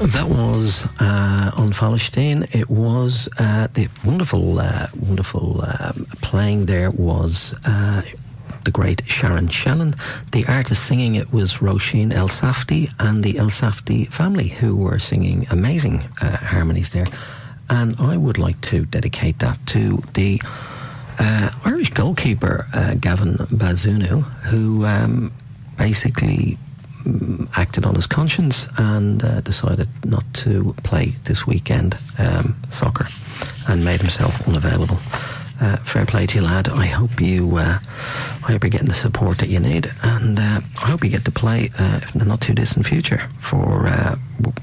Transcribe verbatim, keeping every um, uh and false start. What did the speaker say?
That was uh, on Fallerstein. It was uh, the wonderful, uh, wonderful um, playing there was uh, the great Sharon Shannon. The artist singing it was Roisin El Safdie and the El Safdie family, who were singing amazing uh, harmonies there. And I would like to dedicate that to the uh, Irish goalkeeper, uh, Gavin Bazunu, who um, basically acted on his conscience and uh, decided not to play this weekend um, soccer and made himself unavailable. Uh, fair play to you, lad. I hope you uh, I hope you're getting the support that you need, and uh, I hope you get to play uh, in the not too distant future for uh,